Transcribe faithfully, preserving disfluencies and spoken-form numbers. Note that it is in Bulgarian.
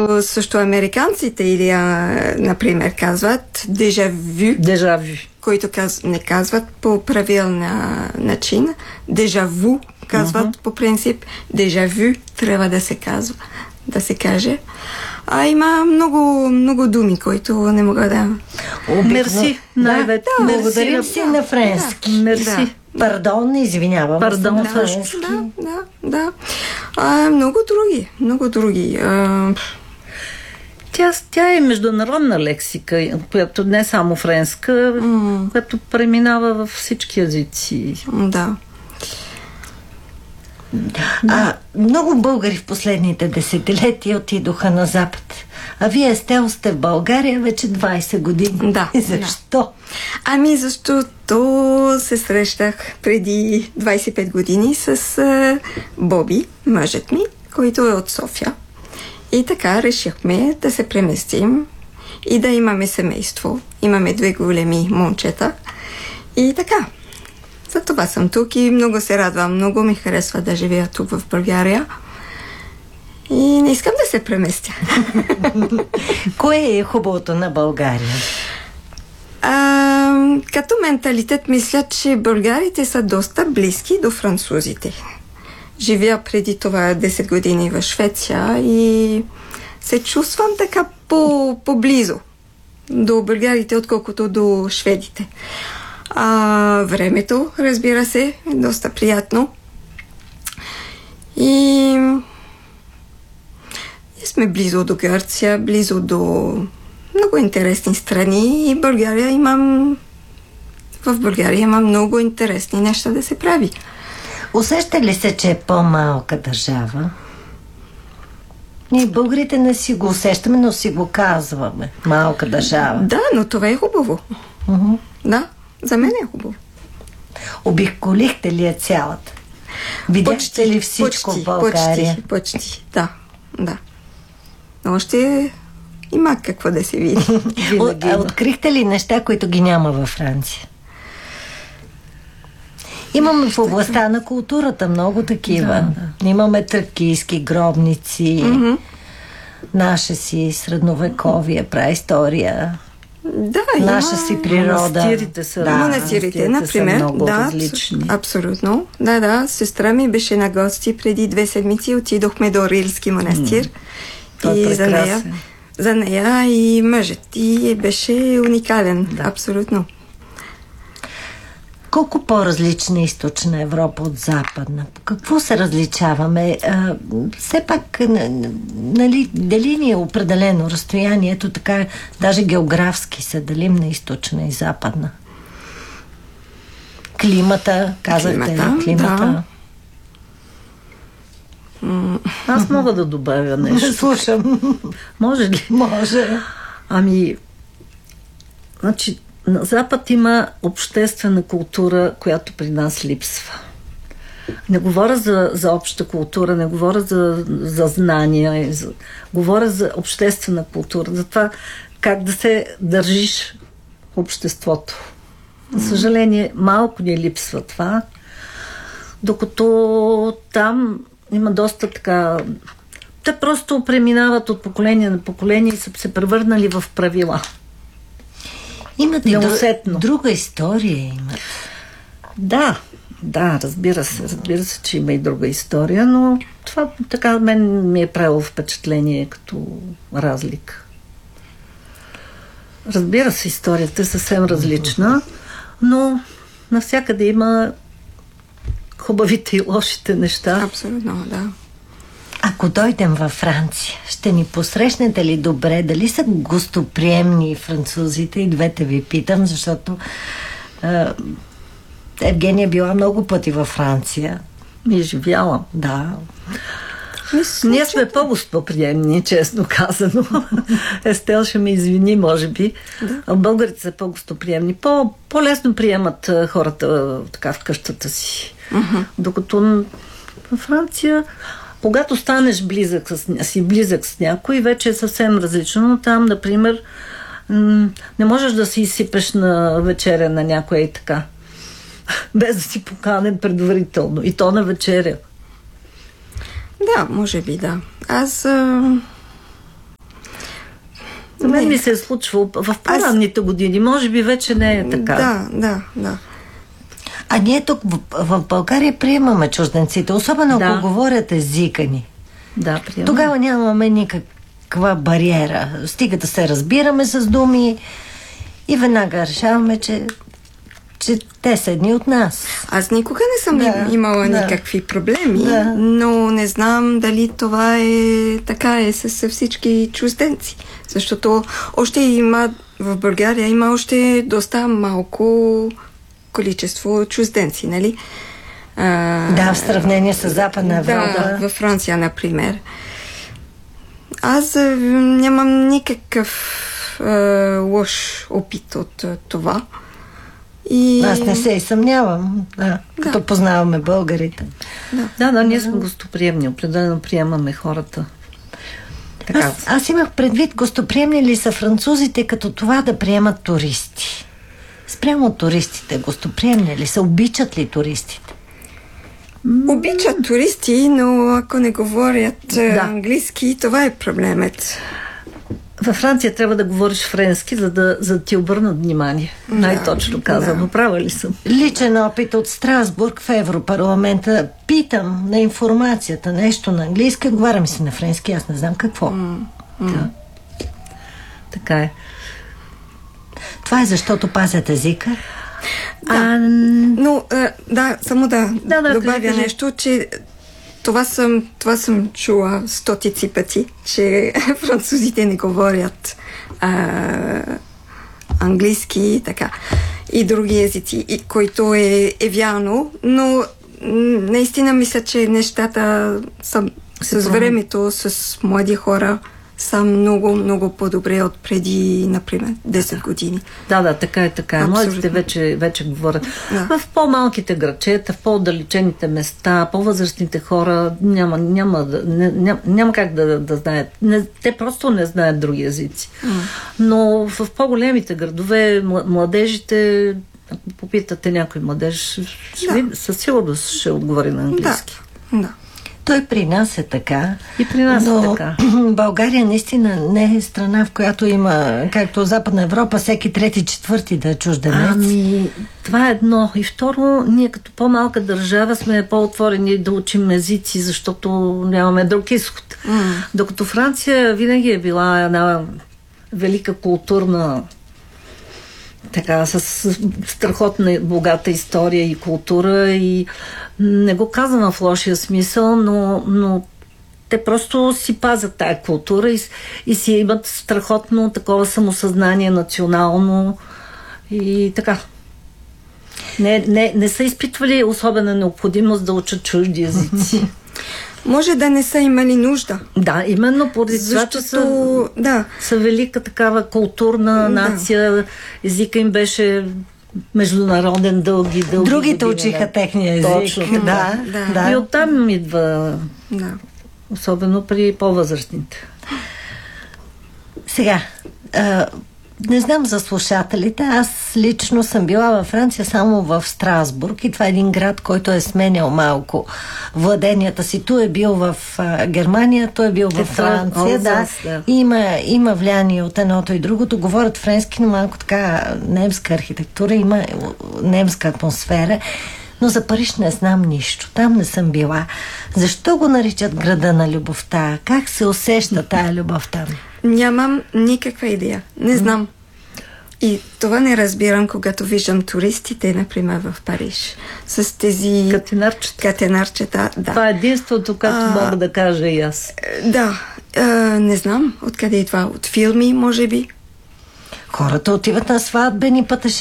също, също американците или, а, например, казват дежавю. Дежавю. Които каз, не казват по правилна начин. Дежаву казват uh-huh. по принцип. Дежавю трябва да се казва, да се каже. А има много, много думи, които не мога да... Мерси, най-вече. Да, благодарим си на френски. Да. Мерси. Да. Пардон, извинявам. Пардон, да, френски. Да, да, да. А, много други, много други. А... Тя, тя е международна лексика, която не само френска, mm. която преминава във всички езици. Да. А, много българи в последните десетилетия отидоха на Запад. А вие, Стел, сте в България вече двайсет години. Да. И защо? Да. Ами, защото се срещах преди двайсет и пет години с uh, Боби, мъжът ми, който е от София. И така решихме да се преместим и да имаме семейство. Имаме две големи момчета. И така. За това съм тук и много се радвам. Много ми харесва да живея тук в България. И не искам да се преместя. Кое е хубавото на България? А, като менталитет мисля, че българите са доста близки до французите. Живея преди това десет години в Швеция и се чувствам така по, по-близо до българите, отколкото до шведите. А, времето, разбира се, е доста приятно. И ние сме близо до Гърция, близо до много интересни страни и България имам в България има много интересни неща да се прави. Усеща ли се, че е по-малка държава? Ние българите не си го усещаме, но си го казваме. Малка държава. Да, но това е хубаво. Uh-huh. Да, за мен е хубаво. Обиколихте ли я цялата? Видяхте ли всичко почти, в България? Почти, почти, да, да. Но още има какво да се види. А открихте ли неща, които ги няма във Франция? Имаме в областта на културата много такива. Да, да. Имаме тракийски гробници, mm-hmm. наша си средновековия, праистория, да, наша има... си природа. Монастирите са, да, монастирите, например, са много да, различни. Абсолютно. Да, да, сестра ми беше на гости преди две седмици, отидохме до Рилски манастир. Mm. И за нея, за нея и мъжът и беше уникален, да. Абсолютно. Колко по-различна е източна Европа от западна? Какво се различаваме? А, все пак, нали, дали ни е определено разстоянието, така даже географски се делим на източна и западна? Климата, казахте, климата, климата. Да. Аз мога да добавя нещо. Слушам. Може ли? Може. Ами, значи, на Запад има обществена култура, която при нас липсва. Не говоря за, за обща култура, не говоря за, за знания, за, говоря за обществена култура, за това как да се държиш обществото. За съжаление, малко ни липсва това, докато там има доста така... Те просто преминават от поколение на поколение и са се превърнали в правила. Имат и друг, друга история имат. Да, да, разбира се. Разбира се, че има и друга история, но това така мен ми е правило впечатление като разлика. Разбира се, историята е съвсем различна, но навсякъде има хубавите и лошите неща. Абсолютно, да. Ако дойдем във Франция, ще ни посрещнете ли добре? Дали са гостоприемни французите? И двете ви питам, защото е, Евгения била много пъти във Франция. Ми живяла. Да. Мисля, ние сме по-гостоприемни, честно казано. Естел ще ме извини, може би. Да. Българите са по-гостоприемни. По, по-лесно приемат хората така в къщата си. Uh-huh. Докато във Франция... Когато станеш близък с, си близък с някой, вече е съвсем различно. Но там, например, не можеш да си изсипеш на вечеря на някой и така. Без да си поканен предварително. И то на вечеря. Да, може би да. Аз а, За мен ми се е случвало в по-ранните Аз... години. Може би вече не е така. Да, да, да. А ние тук в, в България приемаме чужденците, особено да. ако говорят езика ни. Да, приемаме. Тогава нямаме никаква бариера. Стига да се разбираме с думи и веднага решаваме, че, че те са едни от нас. Аз никога не съм да, имала да. никакви проблеми, да. но не знам дали това е така е с всички чужденци. Защото още има в България има още доста малко количество чужденци, нали? А, да, в сравнение с Западна Европа. Да, във Франция, например. Аз нямам никакъв а, лош опит от това. И... Аз не се и съмнявам, да, да. като познаваме българите. Да, да, да ние сме гостоприемни, определено приемаме хората. Така. Аз, аз имах предвид, гостоприемни ли са французите като това да приемат туристи? Спрямо от туристите, гостоприемни ли са? Обичат ли туристите? Обичат туристи, но ако не говорят да. английски, това е проблемът. Във Франция трябва да говориш френски, за да, за да ти обърнат внимание. Да, най-точно казано. Да. Права ли съм? Личен опит от Страсбург в Европарламента. Питам на информацията нещо на английски, отговарям си на френски, аз не знам какво. Mm. Mm. Да. Така е. Това е защото пазят езика? Да, а... но а, да, само да, да, да добавя кажи, нещо, че това съм, това съм чула стотици пъти, че французите не говорят а, английски и така, и други езици, и, който е, е вярно, но наистина мисля, че нещата са с времето, с млади хора са много, много по-добре от преди, например, десет години. Да, да, така е, така е. Младите вече, вече говорят. Да. В по-малките градчета, в по-отдалечените места, по-възрастните хора няма, няма, не, няма, няма как да, да знаят. Не, те просто не знаят други езици. Mm. Но в по-големите градове младежите, ако попитате някой младеж, да. със сигурност ще отговори на английски. Да, да. Той при нас е така. И при нас но е така. България наистина не е страна, в която има, както Западна Европа, всеки трети, четвърти да е чужденец. Ами, това е едно. И второ, ние като по-малка държава сме по-отворени да учим езици, защото нямаме друг изход. Mm. Докато Франция винаги е била една велика културна, така, с страхотна богата история и култура, и не го казвам в лошия смисъл, но, но те просто си пазят тая култура и, и си имат страхотно такова самосъзнание национално и така. Не, не, не са изпитвали особена необходимост да учат чужди езици. Може да не са имали нужда. Да, именно поради това, че са, да. са велика такава културна нация, да. Езика им беше международен дълги, дълги Другите години, учиха да. техния език. Точно, да, да. да. И оттам идва, да. особено при по-възрастните. Сега, а, не знам за слушателите, аз лично съм била във Франция само в Страсбург и това е един град, който е сменял малко владенията си. Той е бил в а, Германия, той е бил във Франция, да. да. Има, има влияние от едното и другото. Говорят френски, но малко така немска архитектура, има немска атмосфера. Но за Париж не знам нищо. Там не съм била. Защо го наричат града на любовта? Как се усеща тая любов там? Нямам никаква идея. Не знам. И това не разбирам, когато виждам туристите, например, в Париж. С тези... Катенарчета. Катенарчета, да. Това е единството, което а, мога да кажа и аз. Да. А, не знам откъде идва. От филми, може би. Хората отиват на сватбени пътешествия.